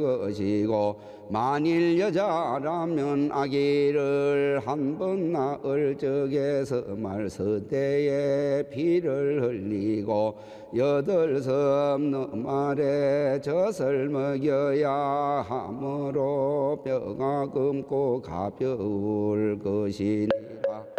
것이고 만일 여자라면 아기를 한 번 낳을 적에서 말서대에 피를 흘리고 8섬 말에 젖을 먹여야 하므로 뼈가 검고 가벼울 것이니라.